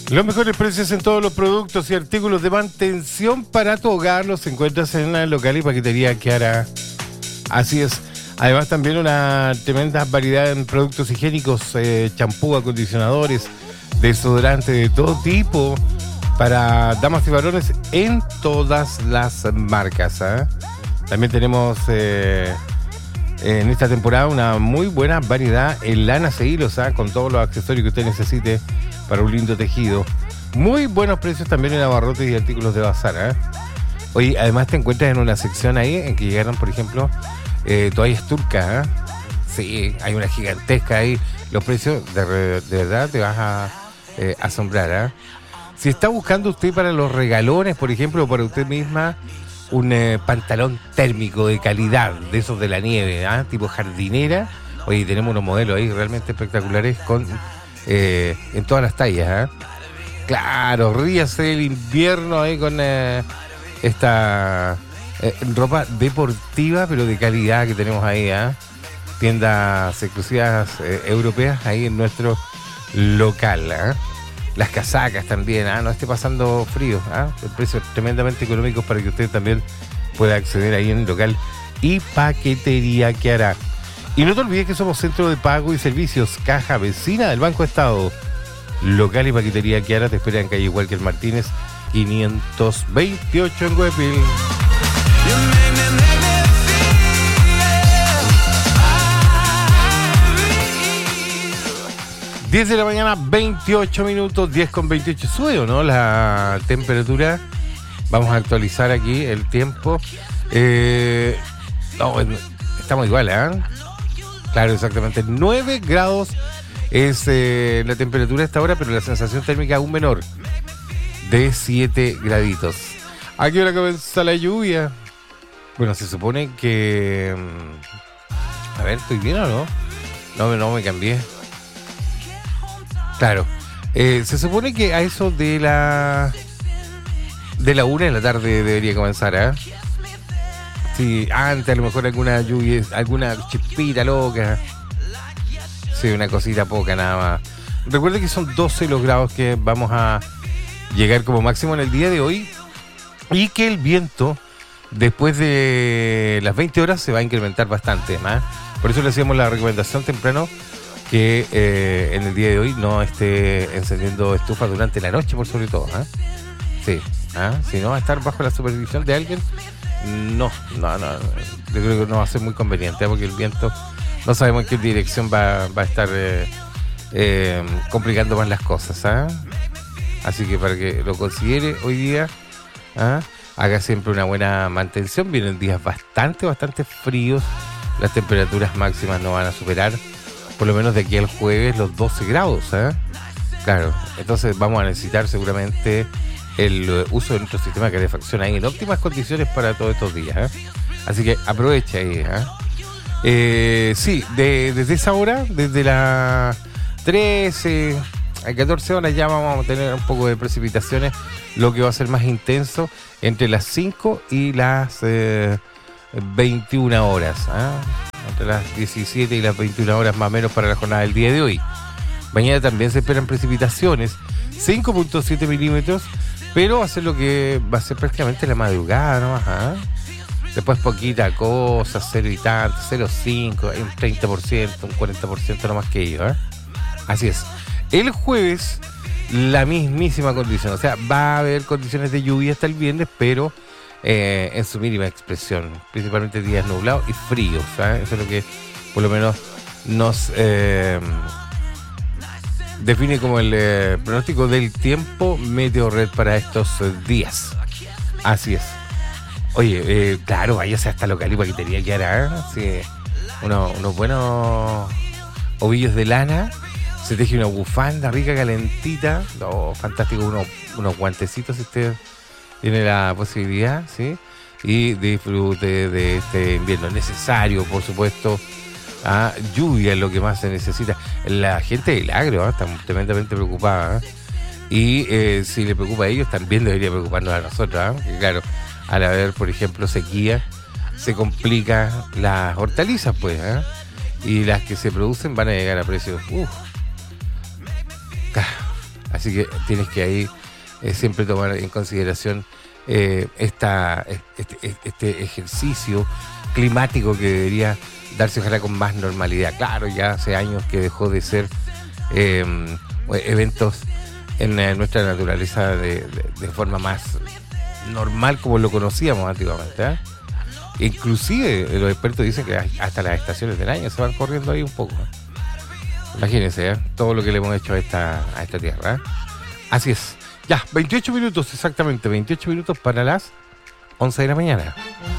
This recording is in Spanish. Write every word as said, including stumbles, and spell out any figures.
Los mejores precios en todos los productos y artículos de mantención para tu hogar los encuentras en la local y paquetería Kiara. Así es. Además también una tremenda variedad en productos higiénicos, eh, champú, acondicionadores, desodorantes de todo tipo para damas y varones en todas las marcas. ¿eh? También tenemos eh, en esta temporada una muy buena variedad en lanas e hilos, ¿eh? con todos los accesorios que usted necesite para un lindo tejido. Muy buenos precios también en abarrotes y artículos de bazar. ¿eh? Oye, además te encuentras en una sección ahí en que llegaron, por ejemplo, eh, toallas turcas. ¿eh? Sí, hay una gigantesca ahí. Los precios, de, de verdad, te vas a eh, asombrar. ¿eh? Si está buscando usted para los regalones, por ejemplo, o para usted misma, un eh, pantalón térmico de calidad, de esos de la nieve, ¿eh? tipo jardinera. Oye, tenemos unos modelos ahí realmente espectaculares con... Eh, en todas las tallas, ¿eh? Claro, ríase del invierno ahí con eh, esta eh, ropa deportiva, pero de calidad que tenemos ahí, ¿eh? Tiendas exclusivas eh, europeas ahí en nuestro local, ¿eh? Las casacas también, ¿eh? No esté pasando frío, ¿eh? Precios tremendamente económicos para que usted también pueda acceder ahí en el local y paquetería Kiara. Y no te olvides que somos centro de pago y servicios, caja vecina del Banco Estado. Local y paquetería Kiara te espera en calle Walker Martínez, quinientos veintiocho en Huepil. diez de la mañana, veintiocho minutos, diez con veintiocho. Sube o no la temperatura. Vamos a actualizar aquí el tiempo. Eh, no, estamos igual, ¿eh? Claro, exactamente. nueve grados es eh, la temperatura a esta hora, pero la sensación térmica aún menor, de siete graditos. ¿A qué hora comienza la lluvia? Bueno, se supone que... A ver, ¿estoy bien o no? No, no me cambié. Claro. Eh, se supone que a eso de la... De la una de la tarde debería comenzar, ¿eh? Sí, antes a lo mejor alguna lluvia, alguna chispita loca. Sí, una cosita poca nada más. Recuerde que son doce los grados que vamos a llegar como máximo en el día de hoy. Y que el viento, después de las veinte horas, se va a incrementar bastante más. Por eso le hacíamos la recomendación temprano que eh, en el día de hoy no esté encendiendo estufas durante la noche, por sobre todo. ¿eh? Sí, ¿eh? Si no va a estar bajo la supervisión de alguien. No, no, no, yo creo que no va a ser muy conveniente, ¿eh? porque el viento no sabemos en qué dirección va, va a estar eh, eh, complicando más las cosas, ¿eh? Así que para que lo considere hoy día, ¿eh? haga siempre una buena mantención. Vienen días bastante, bastante fríos, las temperaturas máximas no van a superar, por lo menos de aquí al jueves, los doce grados, ¿eh? Claro, entonces vamos a necesitar seguramente el uso de nuestro sistema de calefacción ahí en óptimas condiciones para todos estos días, ¿eh? Así que aprovecha ahí, ¿eh? Eh, sí, de, desde esa hora, desde las trece a catorce horas ya vamos a tener un poco de precipitaciones, lo que va a ser más intenso entre las cinco y las eh, veintiuna horas, ¿eh? Entre las diecisiete y las veintiuna horas más o menos para la jornada del día de hoy. Mañana también se esperan precipitaciones, cinco punto siete milímetros, pero va a ser lo que va a ser prácticamente la madrugada nomás, ¿eh? Después poquita cosa, cero y tanto, cero coma cinco, un treinta por ciento, un cuarenta por ciento nomás que ello, ¿eh? Así es. El jueves, la mismísima condición, o sea, va a haber condiciones de lluvia hasta el viernes, pero eh, en su mínima expresión, principalmente días nublados y fríos, ¿sabes? Eso es lo que por lo menos nos eh, define como el eh, pronóstico del tiempo Meteorred para estos eh, días. Así es. Oye, eh, claro, váyase hasta local y paquetería que hará, sí, unos, unos buenos ovillos de lana, se teje una bufanda rica, calentita, oh, fantástico, unos, unos guantecitos si usted tiene la posibilidad, ¿sí? Y disfrute de este invierno necesario, por supuesto. Ah, lluvia es lo que más se necesita. La gente del agro, ¿eh? está tremendamente preocupada, ¿eh? Y eh, si le preocupa a ellos, también debería preocuparnos a nosotros, ¿eh? Porque claro, al haber, por ejemplo, sequía, se complican las hortalizas, pues, ¿eh? Y las que se producen van a llegar a precios, uff. Así Así que tienes que ahí eh, siempre tomar en consideración eh, esta, este, este ejercicio climático que debería darse ojalá con más normalidad. Claro, ya hace años que dejó de ser eh, eventos en eh, nuestra naturaleza de, de, de forma más normal como lo conocíamos antiguamente, ¿eh? Inclusive los expertos dicen que hasta las estaciones del año se van corriendo ahí un poco. Imagínense, ¿eh? Todo lo que le hemos hecho a esta, a esta tierra, ¿eh? Así es. Ya, veintiocho minutos exactamente, veintiocho minutos para las once de la mañana.